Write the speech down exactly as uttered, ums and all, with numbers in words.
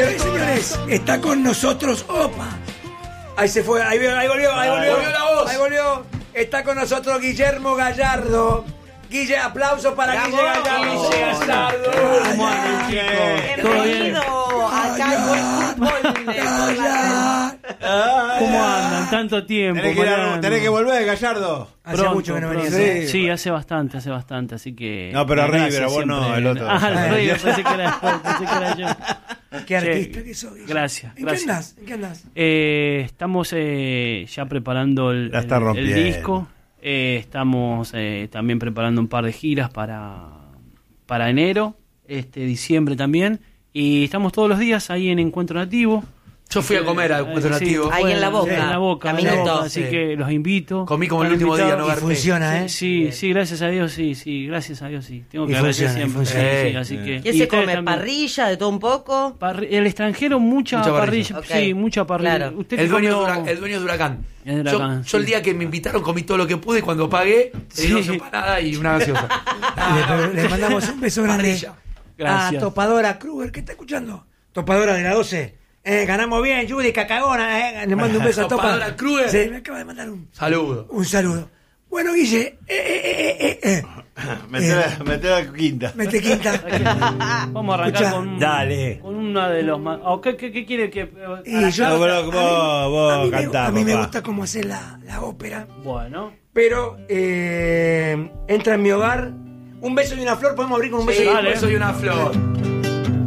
Señores y señores, está con nosotros. Opa. Ahí se fue, ahí, ahí volvió, ahí volvió. Volvió la voz. Ahí volvió. Está con nosotros Guillermo Gallardo. Guille, aplauso para ¡Bravo! Guille Gallardo. Guille Gallardo. ¿Cómo andan, chicos? ¿Todo bien? Bienvenido acá al buen fútbol de Gallardo. ¿Cómo andan? Tanto tiempo. Tenés que, ir a- Mariano. tenés que volver, Gallardo. Hace Pronto, mucho que no pronto. venías. Sí, sí, hace bastante, hace bastante, así que... No, pero a gracias River, vos no, siempre. el otro. Ah, el Ah, River, yo- pensé que era, pensé que era yo. Qué Che, artista que sos, Guille. gracias, ¿En gracias. qué andás? ¿En qué andás? Eh, estamos eh, ya preparando el, La está el- el rompiendo. disco. Eh, estamos eh, también preparando un par de giras para, para enero, este diciembre también. Y estamos todos los días ahí en Encuentro Nativo. Yo fui a comer al Encuentro Eh, sí, Nativo. Ahí en la Boca, En la boca, en la caminando. Boca, así Sí. que los invito. Comí como el Están último día, invitados. no Y garpé. funciona, ¿eh? Sí, sí, gracias a Dios, sí, sí, gracias a Dios, sí. Tengo que Y agradecer funciona, y siempre. funciona. Sí, Eh, así que, ¿Qué y se ustedes come? también. ¿Parrilla de todo un poco? Parri- el extranjero, mucha, Mucha parrilla. parrilla. Ok, Sí, mucha parrilla. claro. Usted El que dueño, comió- de Huracán, el dueño de Huracán. Es de Yo, Huracán, yo el sí. día que me invitaron comí todo lo que pude y cuando pagué, Sí. sí. dos empanadas y una gaseosa. Le, le mandamos un beso grande Parrilla. Gracias. a Topadora Kruger, ¿qué está escuchando? Topadora de la doce. Eh, ganamos bien, Judy, cacagona. Eh. Le mando un beso a Topa. Topadora Kruger. Sí, me acaba de mandar un, Saludo. un saludo. Bueno, Guille, eh, eh, eh, eh, eh. Meté, meté la quinta. Mete quinta. Vamos a arrancar Escuchá, con, dale. con una de los más. ¿O qué, qué, qué quiere que.? Y yo- No, vos, a mí- vos, vos a mí, me, cantá, a mí me papá. gusta cómo hacer la, la ópera. Bueno. Pero eh, entra en mi hogar. Un beso y una flor, podemos abrir con un beso Sí, y una dale. yo soy una flor.